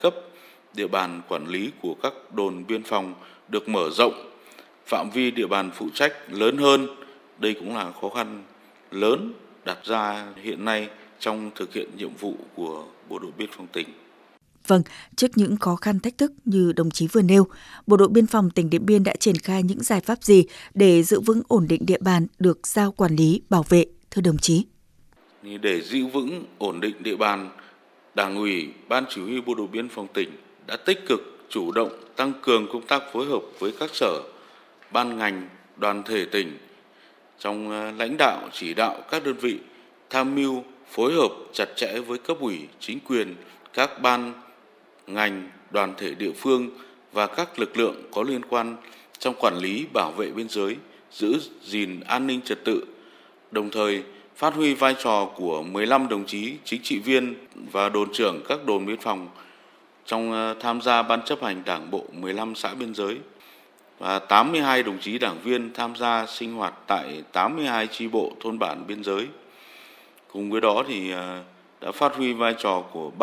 cấp, địa bàn quản lý của các đồn biên phòng được mở rộng, phạm vi địa bàn phụ trách lớn hơn. Đây cũng là khó khăn lớn đặt ra hiện nay trong thực hiện nhiệm vụ của Bộ đội Biên phòng tỉnh. Vâng, trước những khó khăn thách thức như đồng chí vừa nêu, Bộ đội Biên phòng tỉnh Điện Biên đã triển khai những giải pháp gì để giữ vững ổn định địa bàn được giao quản lý, bảo vệ, thưa đồng chí? Để giữ vững ổn định địa bàn, Đảng ủy, Ban Chỉ huy Bộ đội Biên phòng tỉnh đã tích cực chủ động tăng cường công tác phối hợp với các sở, ban ngành, đoàn thể tỉnh trong lãnh đạo, chỉ đạo các đơn vị tham mưu phối hợp chặt chẽ với cấp ủy, chính quyền, các ban ngành, đoàn thể địa phương và các lực lượng có liên quan trong quản lý bảo vệ biên giới, giữ gìn an ninh trật tự, đồng thời phát huy vai trò của 15 đồng chí chính trị viên và đồn trưởng các đồn biên phòng trong tham gia ban chấp hành Đảng bộ 15 xã biên giới và 82 đồng chí đảng viên tham gia sinh hoạt tại 82 chi bộ thôn bản biên giới. Cùng với đó thì đã phát huy vai trò của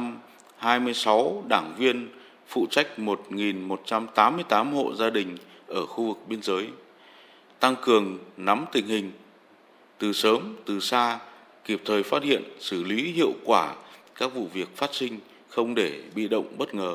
326 đảng viên phụ trách 1.188 hộ gia đình ở khu vực biên giới, tăng cường nắm tình hình từ sớm, từ xa, kịp thời phát hiện, xử lý hiệu quả các vụ việc phát sinh, không để bị động bất ngờ.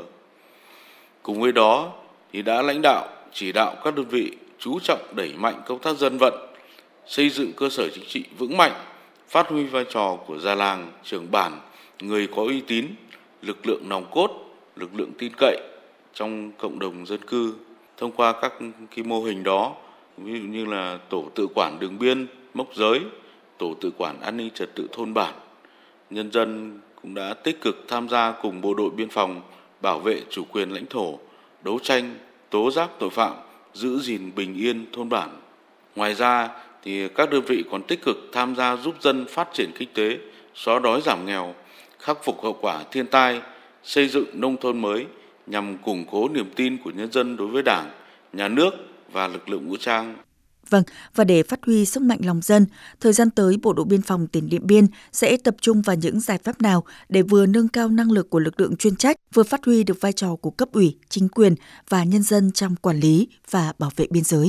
Cùng với đó thì đã lãnh đạo, chỉ đạo các đơn vị chú trọng đẩy mạnh công tác dân vận, xây dựng cơ sở chính trị vững mạnh, phát huy vai trò của già làng, trưởng bản, người có uy tín, lực lượng nòng cốt, lực lượng tin cậy trong cộng đồng dân cư. Thông qua các mô hình đó, ví dụ như là tổ tự quản đường biên, mốc giới, tổ tự quản an ninh trật tự thôn bản, nhân dân cũng đã tích cực tham gia cùng bộ đội biên phòng bảo vệ chủ quyền lãnh thổ, đấu tranh, tố giác tội phạm, giữ gìn bình yên thôn bản. Ngoài ra thì các đơn vị còn tích cực tham gia giúp dân phát triển kinh tế, xóa đói giảm nghèo, khắc phục hậu quả thiên tai, xây dựng nông thôn mới nhằm củng cố niềm tin của nhân dân đối với Đảng, Nhà nước và lực lượng vũ trang. Vâng, và để phát huy sức mạnh lòng dân, thời gian tới Bộ đội Biên phòng tỉnh Điện Biên sẽ tập trung vào những giải pháp nào để vừa nâng cao năng lực của lực lượng chuyên trách, vừa phát huy được vai trò của cấp ủy, chính quyền và nhân dân trong quản lý và bảo vệ biên giới.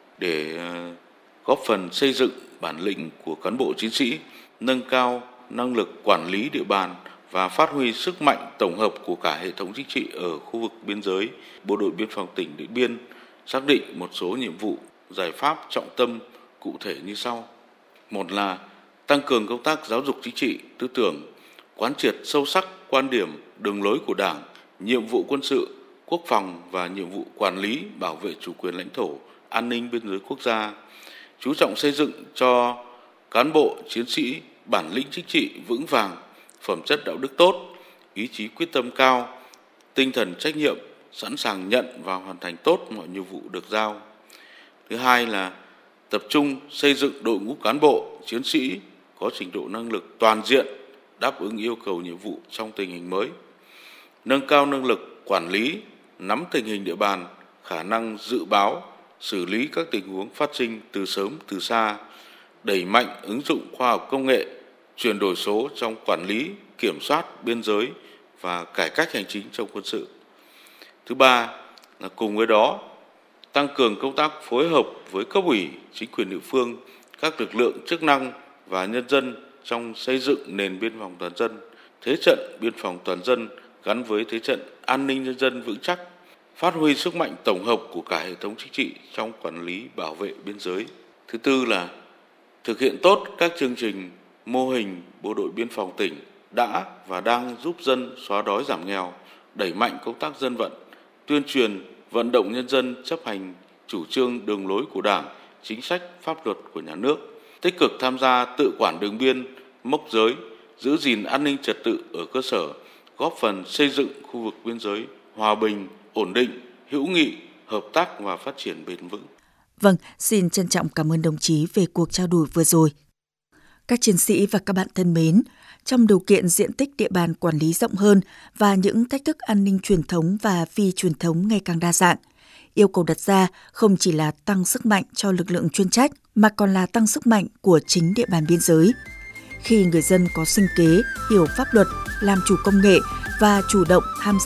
Để góp phần xây dựng bản lĩnh của cán bộ chiến sĩ, nâng cao năng lực quản lý địa bàn và phát huy sức mạnh tổng hợp của cả hệ thống chính trị ở khu vực biên giới, Bộ đội Biên phòng tỉnh Điện Biên xác định một số nhiệm vụ, giải pháp trọng tâm cụ thể như sau. Một là tăng cường công tác giáo dục chính trị, tư tưởng, quán triệt sâu sắc quan điểm, đường lối của Đảng, nhiệm vụ quân sự, quốc phòng và nhiệm vụ quản lý, bảo vệ chủ quyền lãnh thổ, an ninh biên giới quốc gia. Chú trọng xây dựng cho cán bộ, chiến sĩ bản lĩnh chính trị vững vàng, phẩm chất đạo đức tốt, ý chí quyết tâm cao, tinh thần trách nhiệm, sẵn sàng nhận và hoàn thành tốt mọi nhiệm vụ được giao. Thứ hai là tập trung xây dựng đội ngũ cán bộ, chiến sĩ có trình độ năng lực toàn diện đáp ứng yêu cầu nhiệm vụ trong tình hình mới. Nâng cao năng lực quản lý, nắm tình hình địa bàn, khả năng dự báo, xử lý các tình huống phát sinh từ sớm từ xa, đẩy mạnh ứng dụng khoa học công nghệ, chuyển đổi số trong quản lý, kiểm soát biên giới và cải cách hành chính trong quân sự. Thứ ba là cùng với đó tăng cường công tác phối hợp với cấp ủy, chính quyền địa phương, các lực lượng chức năng và nhân dân trong xây dựng nền biên phòng toàn dân, thế trận biên phòng toàn dân gắn với thế trận an ninh nhân dân vững chắc, phát huy sức mạnh tổng hợp của cả hệ thống chính trị trong quản lý bảo vệ biên giới. Thứ tư là thực hiện tốt các chương trình, mô hình bộ đội biên phòng tỉnh đã và đang giúp dân xóa đói giảm nghèo, đẩy mạnh công tác dân vận, tuyên truyền, vận động nhân dân chấp hành chủ trương đường lối của Đảng, chính sách, pháp luật của nhà nước, tích cực tham gia tự quản đường biên, mốc giới, giữ gìn an ninh trật tự ở cơ sở, góp phần xây dựng khu vực biên giới hòa bình, ổn định, hữu nghị, hợp tác và phát triển bền vững. Vâng, xin trân trọng cảm ơn đồng chí về cuộc trao đổi vừa rồi. Các chiến sĩ và các bạn thân mến, trong điều kiện diện tích địa bàn quản lý rộng hơn và những thách thức an ninh truyền thống và phi truyền thống ngày càng đa dạng, yêu cầu đặt ra không chỉ là tăng sức mạnh cho lực lượng chuyên trách mà còn là tăng sức mạnh của chính địa bàn biên giới. Khi người dân có sinh kế, hiểu pháp luật, làm chủ công nghệ và chủ động tham